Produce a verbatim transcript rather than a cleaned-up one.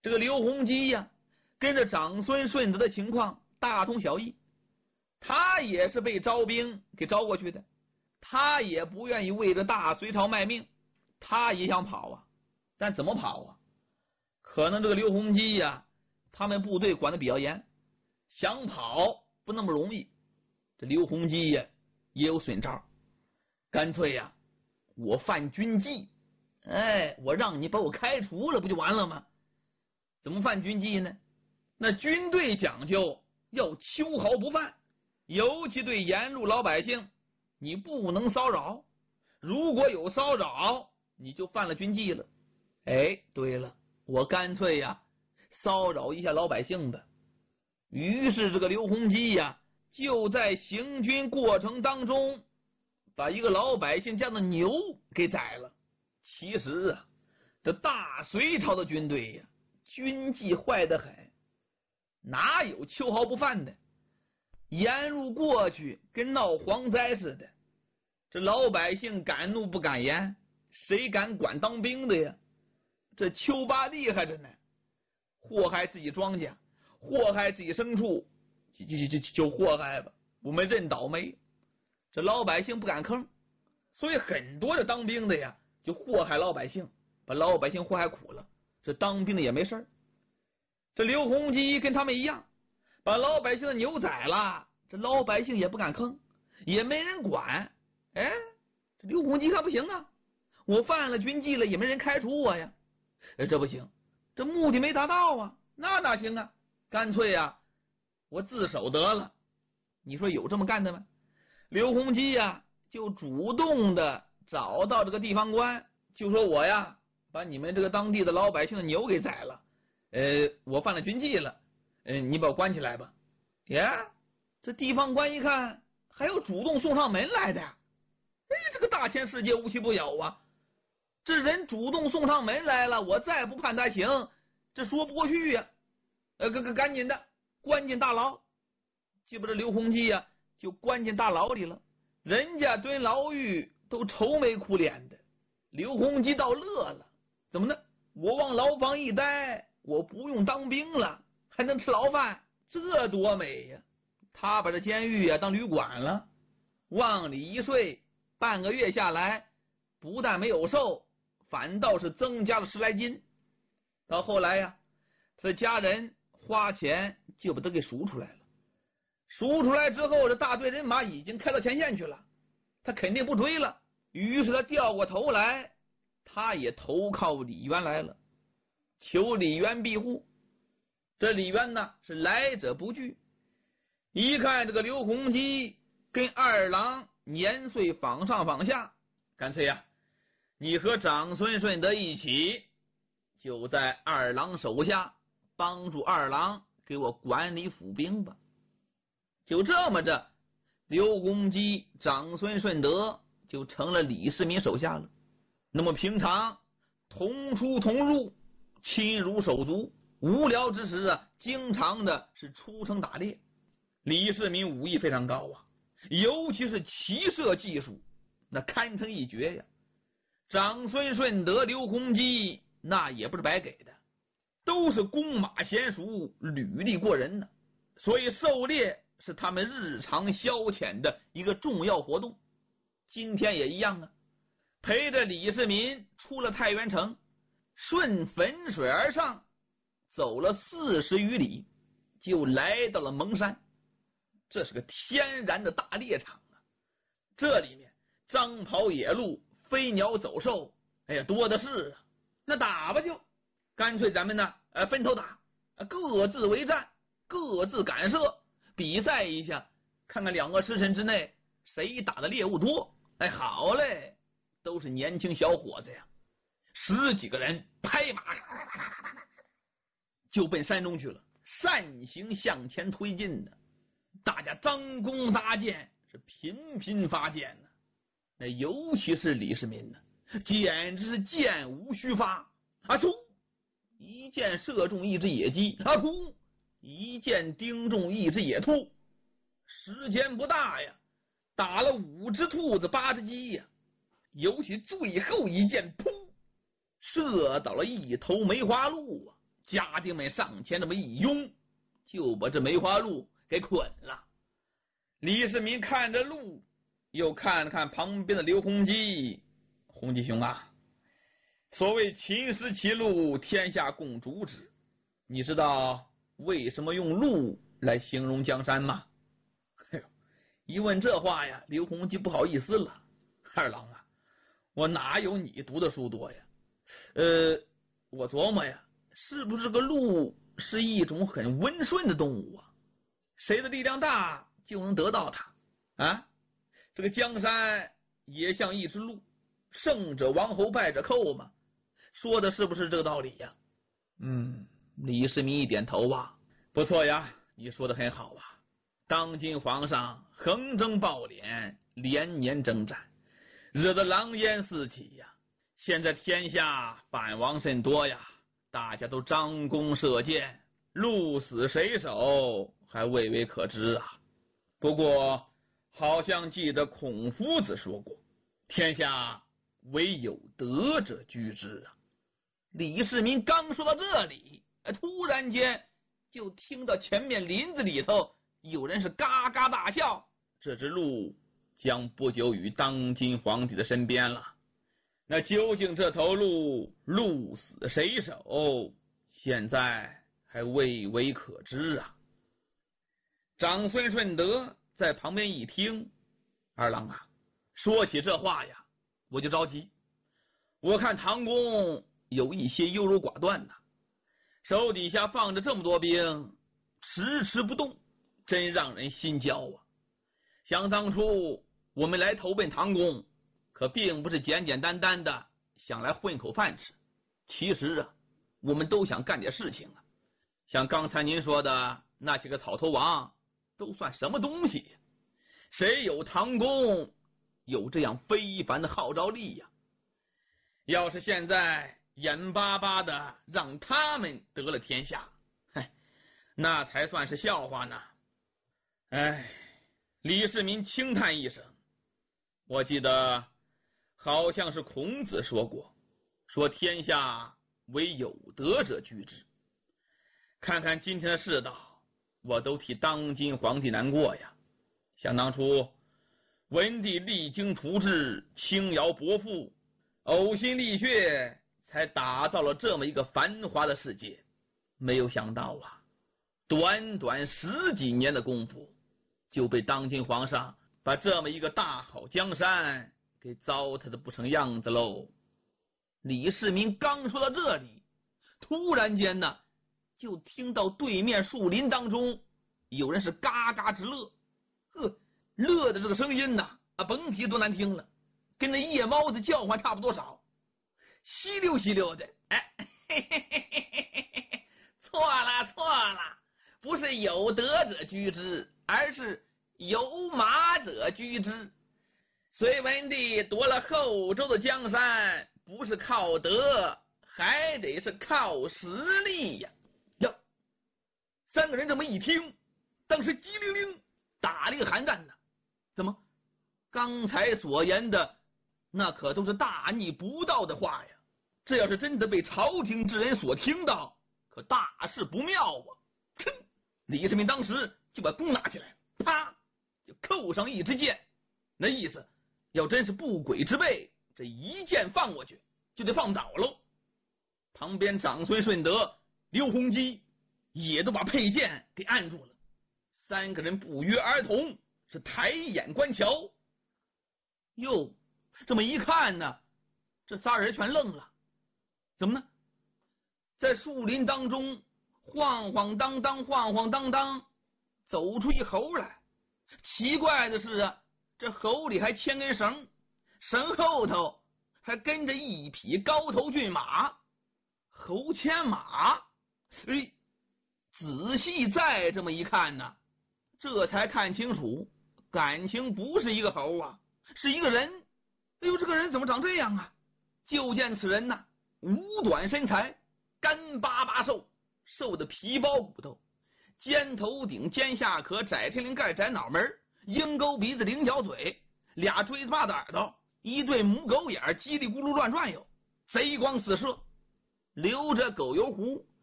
这个刘洪基呀，跟着长孙顺德的情况大同小异，他也是被招兵给招过去的，他也不愿意为了大隋朝卖命，他也想跑啊，但怎么跑啊？可能这个刘洪基呀，他们部队管得比较严，想跑不那么容易。这刘洪基呀也有损招，干脆呀，我犯军纪，哎，我让你把我开除了，不就完了吗？怎么犯军纪呢？那军队讲究要秋毫不犯，尤其对沿路老百姓，你不能骚扰，如果有骚扰，你就犯了军纪了。哎，对了，我干脆呀骚扰一下老百姓吧。于是这个刘洪基呀，就在行军过程当中，把一个老百姓家的牛给宰了。其实啊，这大隋朝的军队呀，军纪坏得很，哪有秋毫不犯的？沿路过去跟闹蝗灾似的，这老百姓敢怒不敢言，谁敢管当兵的呀？这秋八厉害着呢，祸害自己庄稼，祸害自己牲畜，就就就就祸害吧，我们认倒霉。这老百姓不敢吭，所以很多的当兵的呀，就祸害老百姓，把老百姓祸害苦了。这当兵的也没事，这刘洪基跟他们一样，把老百姓的牛宰了，这老百姓也不敢吭，也没人管。哎，这刘洪基看不行啊，我犯了军纪了，也没人开除我呀。哎，这不行，这目的没达到啊，那哪行啊？干脆啊，我自首得了。你说有这么干的吗？刘洪基呀，就主动的找到这个地方官，就说我呀，把你们这个当地的老百姓的牛给宰了，呃，我犯了军纪了，呃，你把我关起来吧。呀，这地方官一看，还有主动送上门来的，哎，这个大千世界无奇不有啊！这人主动送上门来了，我再不判他刑，这说不过去呀、啊！呃，赶赶紧的关进大牢，记不得刘洪基呀、啊，就关进大牢里了。人家蹲牢狱都愁眉苦脸的，刘洪基倒乐了，怎么呢？我往牢房一待，我不用当兵了，还能吃牢饭，这多美呀！他把这监狱啊当旅馆了，往里一睡，半个月下来，不但没有瘦，反倒是增加了十来斤。到后来呀，这家人花钱就把他给赎出来了。赎出来之后，这大队人马已经开到前线去了，他肯定不追了，于是他掉过头来，他也投靠李渊来了，求李渊庇护。这李渊呢是来者不拒，一看这个刘洪基跟二郎年岁仿上仿下，干脆呀，你和长孙顺德一起，就在二郎手下帮助二郎给我管理府兵吧。就这么着，刘洪基、长孙顺德就成了李世民手下了。那么平常同出同入，亲如手足，无聊之时啊，经常的是出城打猎。李世民武艺非常高啊，尤其是骑射技术，那堪称一绝呀。长孙顺德、刘洪基那也不是白给的，都是弓马娴熟，履历过人呢。所以狩猎是他们日常消遣的一个重要活动。今天也一样啊，陪着李世民出了太原城，顺汾水而上，走了四十余里，就来到了蒙山。这是个天然的大猎场啊，这里面张跑野鹿，飞鸟走兽，哎呀，多的是啊。那打吧就，干脆咱们呢，呃，分头打，各自为战，各自赶射，比赛一下，看看两个时辰之内谁打的猎物多。哎，好嘞，都是年轻小伙子呀，十几个人拍马就奔山中去了，扇形向前推进的。大家张弓搭箭，是频频发箭呢。那尤其是李世民呢，简直是箭无虚发啊！突，一箭射中一只野鸡啊！突，一箭钉中一只野兔。时间不大呀，打了五只兔子八只鸡呀，尤其最后一箭，噗，射倒了一头梅花鹿啊， 家丁们上前这么一拥，就把这梅花鹿给捆了。李世民看着鹿，又看了看旁边的刘洪基，洪基兄啊，所谓秦时其鹿，天下共逐之，你知道为什么用鹿来形容江山吗？哎呦，一问这话呀，刘洪基不好意思了，二郎啊，我哪有你读的书多呀？呃，我琢磨呀，是不是个鹿是一种很温顺的动物啊？谁的力量大就能得到它啊？这个江山也像一只鹿，胜者王侯，败者寇嘛。说的是不是这个道理呀？嗯，李世民一点头啊，不错呀，你说的很好啊。当今皇上横征暴敛，连年征战，惹得狼烟四起呀。现在天下反王甚多呀，大家都张弓射箭，鹿死谁手还未为可知啊。不过好像记得孔夫子说过，天下唯有德者居之啊。李世民刚说到这里，突然间就听到前面林子里头有人是嘎嘎大笑，这只鹿将不久于当今皇帝的身边了。那究竟这头鹿鹿死谁手，现在还未为可知啊。长孙顺德在旁边一听，二郎啊，说起这话呀，我就着急。我看唐公有一些优柔寡断呐，手底下放着这么多兵，迟迟不动，真让人心焦啊。想当初我们来投奔唐公，可并不是简简单单的想来混口饭吃，其实啊，我们都想干点事情啊。像刚才您说的那些个草头王，都算什么东西？谁有唐公有这样非凡的号召力呀？要是现在眼巴巴的让他们得了天下，嗨，那才算是笑话呢。哎，李世民轻叹一声，我记得好像是孔子说过，说天下唯有德者居之。看看今天的世道，我都替当今皇帝难过呀。想当初文帝励精图治，轻徭薄赋，呕心沥血，才打造了这么一个繁华的世界。没有想到啊，短短十几年的功夫，就被当今皇上把这么一个大好江山给糟蹋的不成样子喽。李世民刚说到这里，突然间呢，就听到对面树林当中有人是嘎嘎直乐，呵，乐的这个声音呢，啊，甭提多难听了，跟那夜猫子叫唤差不多少，稀溜稀溜的。哎，嘿嘿嘿嘿嘿嘿，错了错了，不是有德者居之，而是有马者居之。隋文帝夺了后周的江山，不是靠德，还得是靠实力呀。呀，三个人这么一听，当时机灵灵打了一个寒战呢。怎么？刚才所言的那可都是大逆不道的话呀！这要是真的被朝廷之人所听到，可大事不妙啊！哼！李世民当时就把弓拿起来，啪就扣上一支箭，那意思要真是不轨之辈，这一箭放过去就得放倒喽。旁边长孙顺德、刘洪基也都把佩剑给按住了，三个人不约而同是抬眼观瞧。哟，这么一看呢，这仨人全愣了。怎么呢？在树林当中晃晃荡荡晃晃荡荡走出一猴来。奇怪的是啊，这猴里还牵根绳，绳后头还跟着一匹高头骏马。猴牵马，哎，仔细再这么一看呢，这才看清楚，感情不是一个猴啊，是一个人。哎呦，这个人怎么长这样啊？就见此人呐，五短身材，干巴巴瘦，瘦的皮包骨头，尖头顶尖下颏，窄天灵盖，窄脑门，鹰钩鼻子，菱角嘴，俩锥子把的耳朵，一对母狗眼，叽里咕噜乱转悠，贼光四射，留着狗油胡，